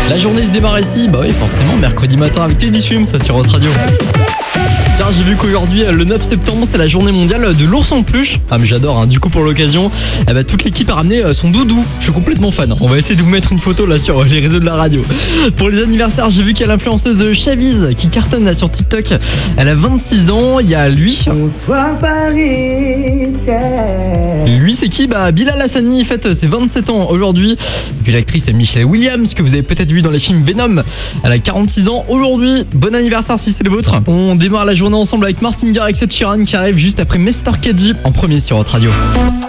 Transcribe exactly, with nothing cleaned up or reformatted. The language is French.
La journée se démarre ici, bah oui forcément, mercredi matin avec Teddy Swims, ça sur votre radio. Tiens, j'ai vu qu'aujourd'hui, le neuf septembre, c'est la journée mondiale de l'ours en peluche. Ah mais j'adore, hein. Du coup pour l'occasion, eh ben, toute l'équipe a ramené son doudou. Je suis complètement fan. On va essayer de vous mettre une photo là sur les réseaux de la radio. Pour les anniversaires, j'ai vu qu'il y a l'influenceuse Chaviz qui cartonne là sur TikTok. Elle a vingt-six ans, il y a lui. Bonsoir Paris. Lui c'est qui? Bah Bilal Hassani fête ses vingt-sept ans aujourd'hui. Et puis l'actrice Michelle Williams que vous avez peut-être vu dans les films Venom. Elle a quarante-six ans aujourd'hui. Bon anniversaire si c'est le vôtre. On démarre la journée ensemble avec Martin Garrix et Ed Sheeran qui arrive juste après Mister K G en premier sur votre radio.